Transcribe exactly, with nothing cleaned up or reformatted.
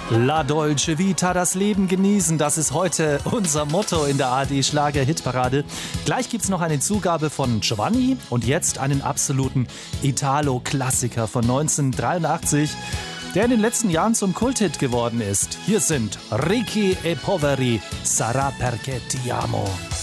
La Dolce Vita, das Leben genießen, das ist heute unser Motto in der A R D-Schlager-Hitparade. Gleich gibt's noch eine Zugabe von Giovanni und jetzt einen absoluten Italo-Klassiker von neunzehnhundertdreiundachtzig, der in den letzten Jahren zum Kulthit geworden ist. Hier sind Ricchi e Poveri, Sarà perché ti amo.